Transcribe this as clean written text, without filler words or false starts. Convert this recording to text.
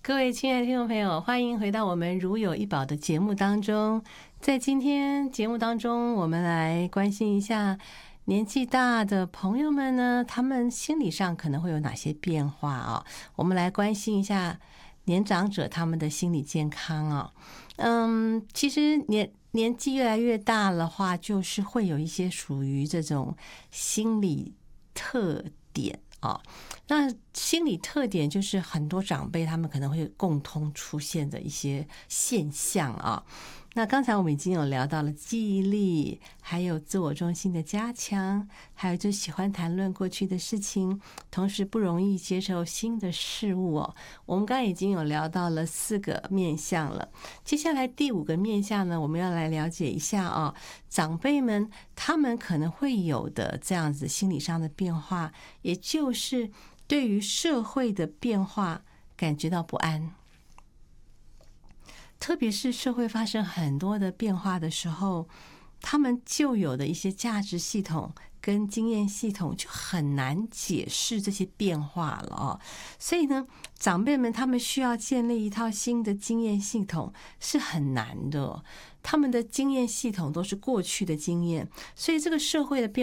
各位亲爱的听众朋友，欢迎回到我们如有一宝的节目当中。在今天节目当中，我们来关心一下年纪大的朋友们呢，他们心理上可能会有哪些变化啊？我们来关心一下年长者他们的心理健康啊。其实年纪越来越大的话，就是会有一些属于这种心理特点啊。那心理特点就是很多长辈他们可能会共通出现的一些现象啊。那刚才我们已经有聊到了记忆力，还有自我中心的加强，还有就喜欢谈论过去的事情，同时不容易接受新的事物哦。我们刚才已经有聊到了4个面向了，接下来第5个面向呢，我们要来了解一下啊，长辈们他们可能会有的这样子心理上的变化，也就是对于社会的变化感觉到不安。特别是社会发生很多的变化的时候，他们旧有的一些价值系统跟经验系统就很难解释这些变化了哦。所以呢，长辈们他们需要建立一套新的经验系统是很难的哦。他们的经验系统都是过去的经验，所以这个社会的变